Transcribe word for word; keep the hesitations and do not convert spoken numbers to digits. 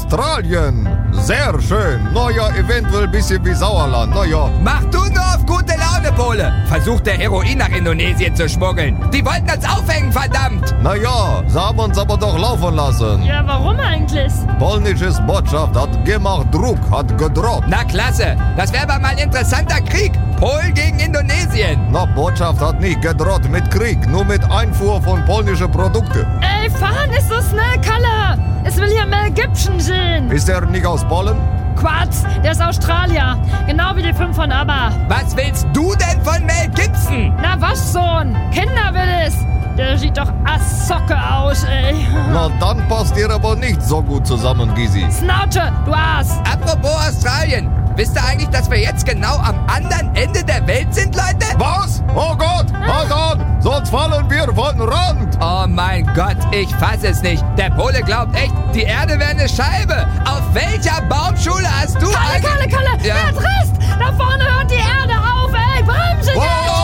Australien. Sehr schön. Naja, eventuell ein bisschen wie Sauerland. Naja. Mach du nur auf gute Laune, Pole. Versucht der Heroin nach Indonesien zu schmuggeln. Die wollten uns aufhängen, verdammt. Naja, sie haben uns aber doch laufen lassen. Ja, warum eigentlich? Polnisches Botschaft hat gemacht Druck, hat gedroppt. Na klasse, das wäre aber mal ein interessanter Krieg. Polen gegen Indonesien. Na, Botschaft hat nicht gedroht mit Krieg, nur mit Einfuhr von polnischen Produkten. Ey, fahren ist so schnell, Kalle. Es will hier Mel Gibson sehen. Ist er nicht aus Polen? Quatsch, der ist Australier. Genau wie die fünf von ABBA. Was willst du denn von Mel Gibson? Na was, Sohn? Kinder will es. Der sieht doch Assocke aus, ey. Na, dann passt ihr aber nicht so gut zusammen, Gysi. Schnauze, du Ass. Apropos Australien. Wisst ihr eigentlich, dass wir jetzt genau am anderen Ende der Welt sind, Leute? Was? Oh Gott, halt an, sonst fallen wir von den Rand. Oh mein Gott, ich fass es nicht. Der Pole glaubt echt, die Erde wäre eine Scheibe. Auf welcher Baumschule